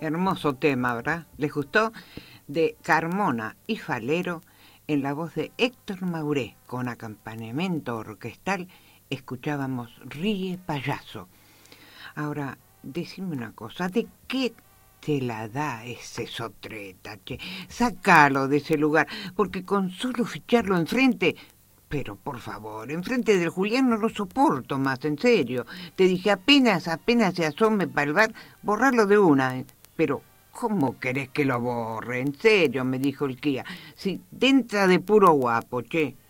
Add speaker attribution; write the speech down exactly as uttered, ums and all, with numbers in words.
Speaker 1: Hermoso tema, ¿verdad? ¿Les gustó? De Carmona y Falero, en la voz de Héctor Mauré, con acompañamiento orquestal, escuchábamos Ríe Payaso. Ahora, decime una cosa, ¿de qué te la da ese sotreta, che? Sácalo de ese lugar, porque con solo ficharlo enfrente... Pero, por favor, enfrente del Julián no lo soporto más, en serio. Te dije, apenas, apenas se asome para el bar, borrarlo de una. Pero, ¿cómo querés que lo borre? En serio, me dijo el Kia. Si, entra de puro guapo, che.